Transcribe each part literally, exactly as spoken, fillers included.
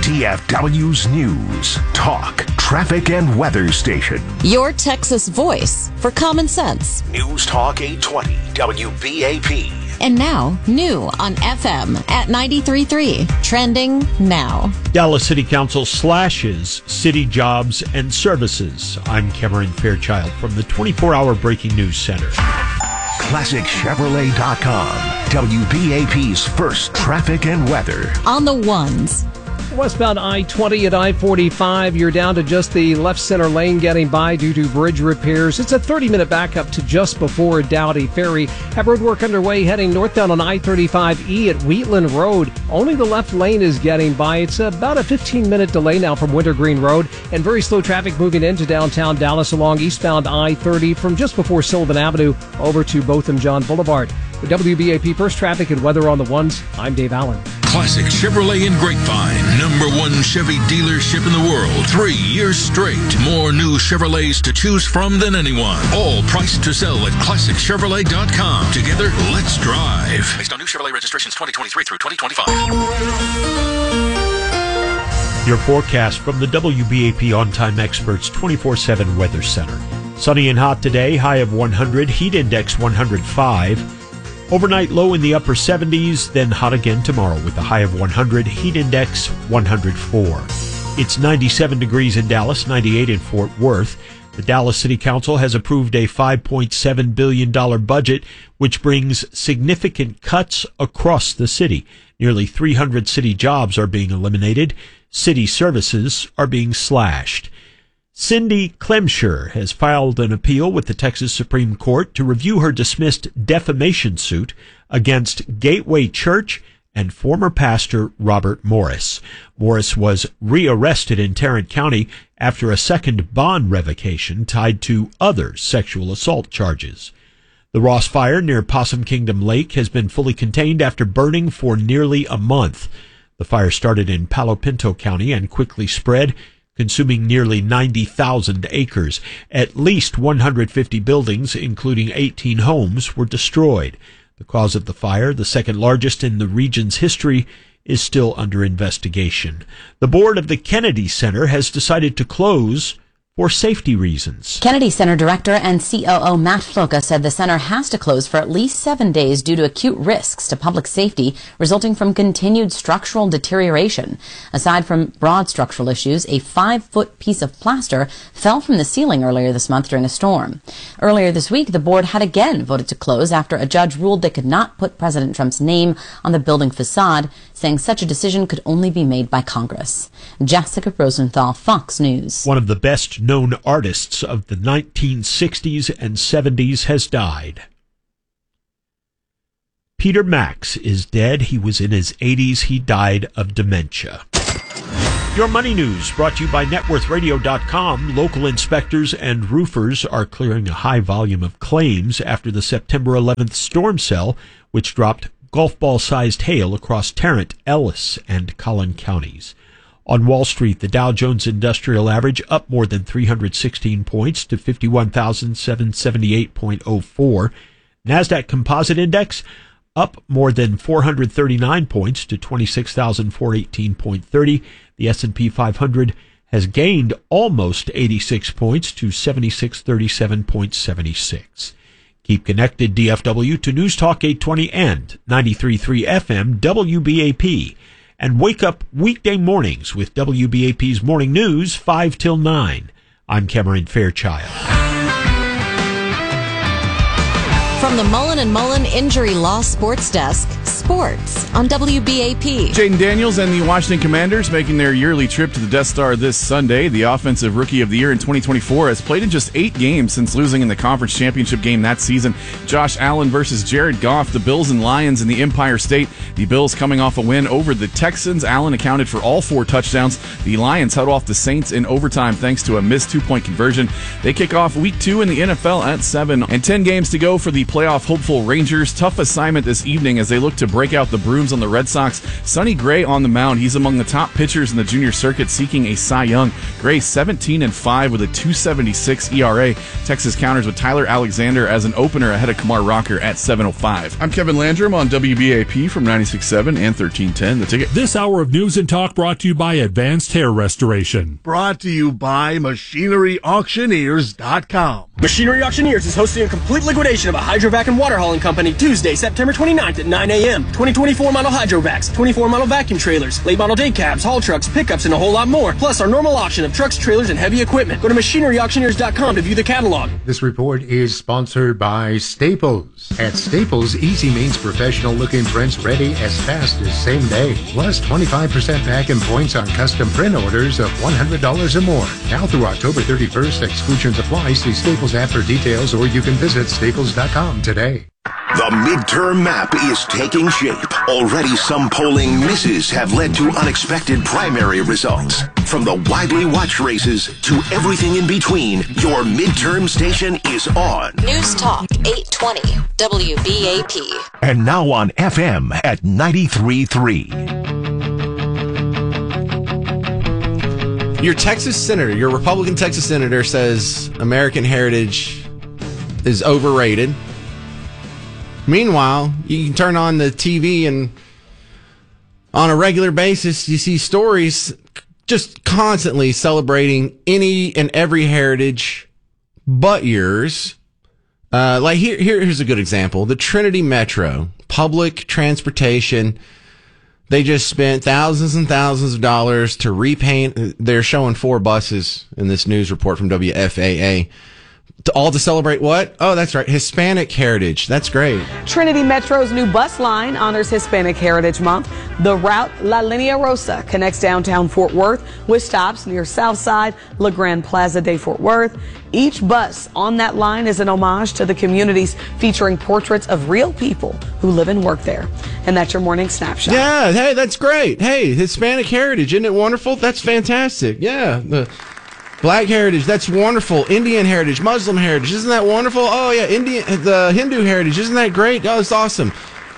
D F W's News, Talk, Traffic, and Weather Station. Your Texas voice for common sense. News Talk eight twenty W B A P. And now, new on F M at ninety-three point three. Trending now. Dallas City Council slashes city jobs and services. I'm Cameron Fairchild from the twenty-four hour Breaking News Center. Classic Chevrolet dot com. W B A P's first traffic and weather. On the ones. Westbound I twenty at I forty-five, you're down to just the left center lane getting by due to bridge repairs. It's a thirty minute backup to just before Dowdy Ferry. Have road work underway heading northbound on I thirty-five E at Wheatland Road. Only the left lane is getting by. It's about a fifteen minute delay now from Wintergreen Road, and very slow traffic moving into downtown Dallas along eastbound I thirty from just before Sylvan Avenue over to Botham John Boulevard. With W B A P First Traffic and Weather on the Ones, I'm Dave Allen. Classic Chevrolet in Grapevine, number one Chevy dealership in the world. Three years straight. More new Chevrolets to choose from than anyone. All priced to sell at Classic Chevrolet dot com. Together, let's drive. Based on new Chevrolet registrations twenty twenty-three through twenty twenty-five. Your forecast from the W B A P On Time Experts twenty-four seven Weather Center. Sunny and hot today, high of one hundred, heat index one hundred five. Overnight low in the upper seventies, then hot again tomorrow with a high of one hundred, heat index one hundred four. It's ninety-seven degrees in Dallas, ninety-eight in Fort Worth. The Dallas City Council has approved a five point seven billion dollars budget, which brings significant cuts across the city. Nearly three hundred city jobs are being eliminated. City services are being slashed. Cindy Clemsher has filed an appeal with the Texas Supreme Court to review her dismissed defamation suit against Gateway Church and former pastor Robert Morris. Morris was rearrested in Tarrant County after a second bond revocation tied to other sexual assault charges. The Ross Fire near Possum Kingdom Lake has been fully contained after burning for nearly a month. The fire started in Palo Pinto County and quickly spread, consuming nearly ninety thousand acres. At least one hundred fifty buildings, including eighteen homes, were destroyed. The cause of the fire, the second largest in the region's history, is still under investigation. The board of the Kennedy Center has decided to close for safety reasons. Kennedy Center Director and C O O Matt Floka said the center has to close for at least seven days due to acute risks to public safety resulting from continued structural deterioration. Aside from broad structural issues, a five-foot piece of plaster fell from the ceiling earlier this month during a storm. Earlier this week, the board had again voted to close after a judge ruled they could not put President Trump's name on the building facade, saying such a decision could only be made by Congress. Jessica Rosenthal, Fox News. One of the best known artists of the nineteen sixties and seventies has died. Peter Max is dead. He was in his eighties. He died of dementia. Your Money News brought to you by net worth radio dot com. Local inspectors and roofers are clearing a high volume of claims after the September eleventh storm cell, which dropped golf ball-sized hail across Tarrant, Ellis, and Collin counties. On Wall Street, the Dow Jones Industrial Average up more than three hundred sixteen points to fifty-one thousand seven hundred seventy-eight point oh four. NASDAQ Composite Index up more than four hundred thirty-nine points to twenty-six thousand four hundred eighteen point three. The S and P five hundred has gained almost eighty-six points to seventy-six thirty-seven point seven six. Keep connected, D F W, to News Talk eight twenty and ninety-three point three F M W B A P. And wake up weekday mornings with W B A P's Morning News, five till nine. I'm Cameron Fairchild. From the Mullen and Mullen Injury Law Sports Desk, sports on W B A P. Jaden Daniels and the Washington Commanders making their yearly trip to the Death Star this Sunday. The Offensive Rookie of the Year in twenty twenty-four has played in just eight games since losing in the conference championship game that season. Josh Allen versus Jared Goff, the Bills and Lions in the Empire State. The Bills coming off a win over the Texans. Allen accounted for all four touchdowns. The Lions held off the Saints in overtime thanks to a missed two-point conversion. They kick off week two in the N F L at seven. And ten games to go for the playoff hopeful Rangers. Tough assignment this evening as they look to break out the brooms on the Red Sox. Sonny Gray on the mound. He's among the top pitchers in the junior circuit seeking a Cy Young. Gray seventeen and five with a two seventy-six E R A. Texas counters with Tyler Alexander as an opener ahead of Kumar Rocker at seven oh five. I'm Kevin Landrum on W B A P from ninety-six point seven and thirteen ten. The Ticket. This hour of news and talk brought to you by Advanced Hair Restoration. Brought to you by Machinery Auctioneers dot com. Machinery Auctioneers is hosting a complete liquidation of a hydrovac and water hauling company Tuesday, September twenty-ninth at nine a.m. twenty twenty-four model hydrovacs, twenty-four model vacuum trailers, late model day cabs, haul trucks, pickups, and a whole lot more. Plus our normal auction of trucks, trailers, and heavy equipment. Go to Machinery Auctioneers dot com to view the catalog. This report is sponsored by Staples. At Staples, easy means professional-looking prints ready as fast as same day. Plus twenty-five percent back in points on custom print orders of one hundred dollars or more. Now through October thirty-first, exclusions apply. See Staples app for details, or you can visit staples dot com today. The midterm map is taking shape. Already some polling misses have led to unexpected primary results. From the widely watched races to everything in between, your midterm station is on. News Talk eight twenty W B A P. And now on F M at ninety-three point three. Your Texas senator, your Republican Texas senator says American heritage is overrated. Meanwhile, you can turn on the T V and on a regular basis, you see stories just constantly celebrating any and every heritage but yours. Uh, like here, here, here's a good example. The Trinity Metro, public transportation. They just spent thousands and thousands of dollars to repaint. They're showing four buses in this news report from W F A A. To, all to celebrate what? Oh, that's right. Hispanic heritage. That's great. Trinity Metro's new bus line honors Hispanic Heritage Month. The route La Linea Rosa connects downtown Fort Worth with stops near Southside, La Grande Plaza de Fort Worth. Each bus on that line is an homage to the communities, featuring portraits of real people who live and work there. And that's your morning snapshot. Yeah, hey, that's great. Hey, Hispanic heritage, isn't it wonderful? That's fantastic. Yeah. The Black heritage, that's wonderful. Indian heritage, Muslim heritage, isn't that wonderful? Oh yeah, Indian, the Hindu heritage, isn't that great? Oh, it's awesome.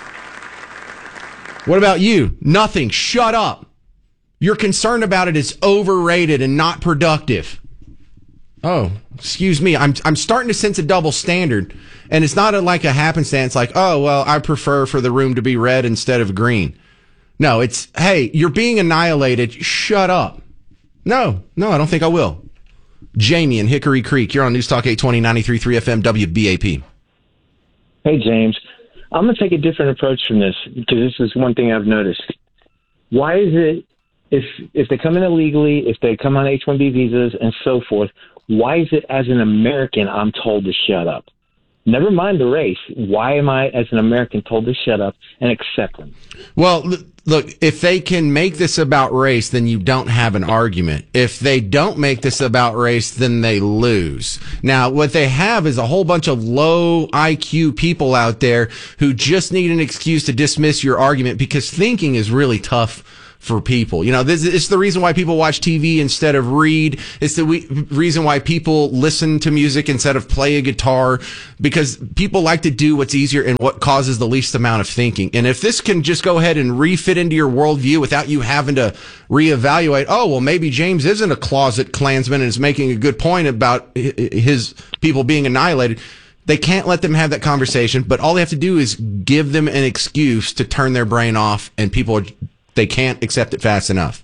What about you? Nothing. Shut up. You're concerned about it. It's overrated and not productive. Oh, excuse me. I'm I'm starting to sense a double standard, and it's not a, like a happenstance. Like, oh well, I prefer for the room to be red instead of green. No, it's hey, you're being annihilated. Shut up. No, no, I don't think I will. Jamie in Hickory Creek, you're on News Talk eight twenty, ninety-three point three F M W B A P. Hey, James. I'm going to take a different approach from this because this is one thing I've noticed. Why is it, if if they come in illegally, if they come on H one B visas and so forth, why is it as an American I'm told to shut up? Never mind the race. Why am I, as an American, told to shut up and accept them? Well, look, if they can make this about race, then you don't have an argument. If they don't make this about race, then they lose. Now, what they have is a whole bunch of low I Q people out there who just need an excuse to dismiss your argument because thinking is really tough for people. You know, this is the reason why people watch T V instead of read. It's the we- reason why people listen to music instead of play a guitar, because people like to do what's easier and what causes the least amount of thinking. And if this can just go ahead and refit into your worldview without you having to reevaluate, oh, well, maybe James isn't a closet Klansman and is making a good point about his people being annihilated. They can't let them have that conversation, but all they have to do is give them an excuse to turn their brain off, and people are they can't accept it fast enough.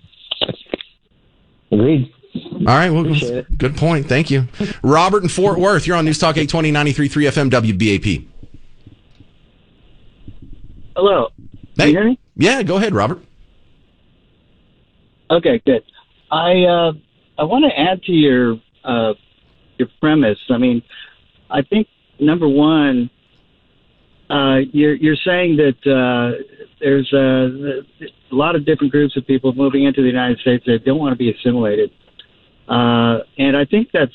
Agreed. All right. Well, good point. Thank you. Robert in Fort Worth, you're on News Talk eight twenty, ninety-three point three F M W B A P. Hello. Can hey. you hear me? Yeah, go ahead, Robert. Okay, good. I uh, I want to add to your uh, your premise. I mean, I think number one, uh, you're you're saying that uh, there's a, a lot of different groups of people moving into the United States that don't want to be assimilated, uh, and I think that's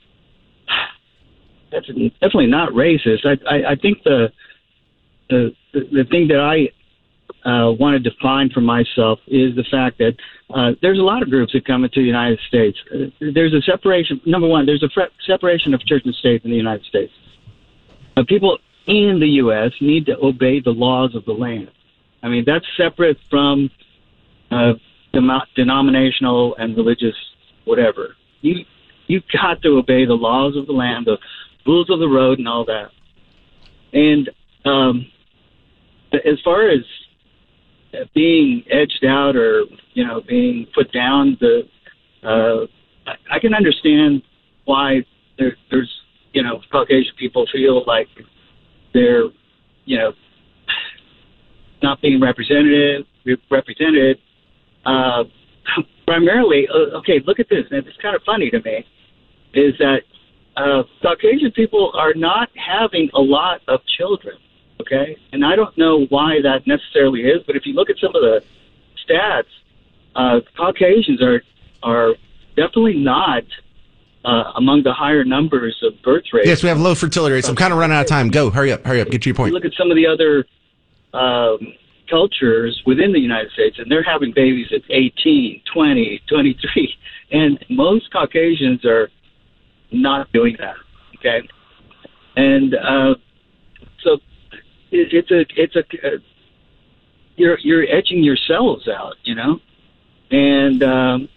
that's definitely not racist. I I, I think the the the thing that I uh, want to define for myself is the fact that uh, there's a lot of groups that come into the United States. Uh, there's a separation. Number one, there's a fre- separation of church and state in the United States. uh, people in the U S need to obey the laws of the land. I mean, that's separate from uh, dem- denominational and religious whatever. You you've got to obey the laws of the land, the rules of the road, and all that. And um, as far as being edged out or you know being put down, the uh, I, I can understand why there, there's you know Caucasian people feel like they're you know not being represented represented. Uh, primarily, uh, okay, look at this, and it's kind of funny to me, is that uh, Caucasian people are not having a lot of children, okay? And I don't know why that necessarily is, but if you look at some of the stats, uh, Caucasians are are definitely not uh, among the higher numbers of birth rates. Yes, we have low fertility rates. I'm kind of running out of time. Go, hurry up, hurry up, get to your point. You look at some of the other um, cultures within the United States, and they're having babies at eighteen, twenty, twenty-three, and most Caucasians are not doing that, okay? And uh, so it, it's a, it's a, uh, you're, you're edging yourselves out, you know? And um,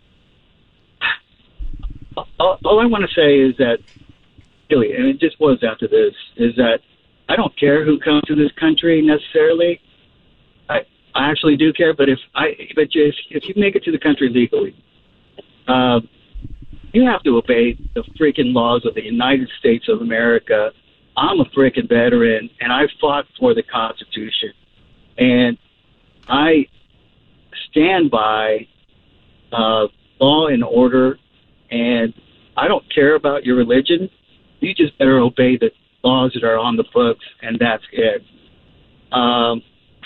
all, all I want to say is that, really, and it just boils down to this, is that I don't care who comes to this country necessarily. I, I actually do care, but if I, but if, if you make it to the country legally, uh, you have to obey the freaking laws of the United States of America. I'm a freaking veteran, and I fought for the Constitution, and I stand by uh, law and order, and I don't care about your religion. You just better obey the laws that are on the books, and that's it. Um,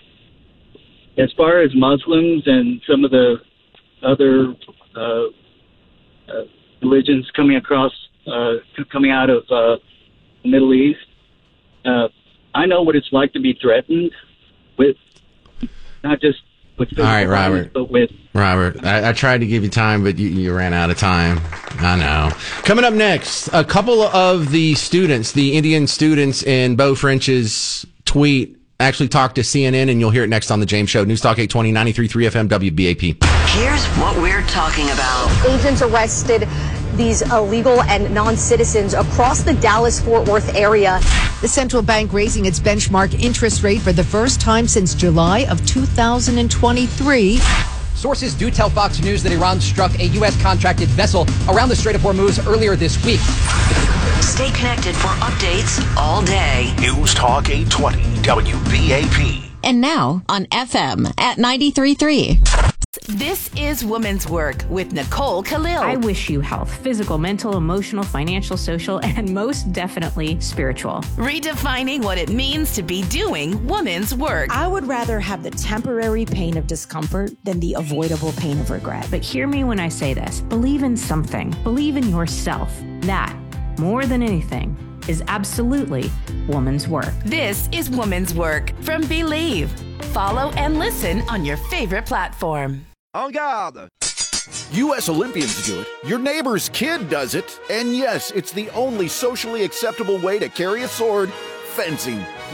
as far as Muslims and some of the other uh, uh, religions coming across, uh, coming out of uh, the Middle East, uh, I know what it's like to be threatened with, not just with All right, Robert. but with Robert, I, I tried to give you time, but you, you ran out of time. I know. Coming up next, a couple of the students, the Indian students in Beau French's tweet, actually talked to C N N, and you'll hear it next on The James Show. News Talk eight twenty, ninety-three point three F M, W B A P. Here's what we're talking about. Agents arrested these illegal and non-citizens across the Dallas-Fort Worth area. The central bank raising its benchmark interest rate for the first time since July of two thousand twenty-three. Sources do tell Fox News that Iran struck a U S contracted vessel around the Strait of Hormuz earlier this week. Stay connected for updates all day. News Talk eight twenty, W B A P. And now on F M at ninety-three point three. This is Woman's Work with Nicole Khalil. I wish you health, physical, mental, emotional, financial, social, and most definitely spiritual. Redefining what it means to be doing woman's work. I would rather have the temporary pain of discomfort than the avoidable pain of regret. But hear me when I say this. Believe in something. Believe in yourself. That, more than anything, is absolutely woman's work. This is Woman's Work from Believe. Follow and listen on your favorite platform. En garde! U S Olympians do it, your neighbor's kid does it, and yes, it's the only socially acceptable way to carry a sword, fencing.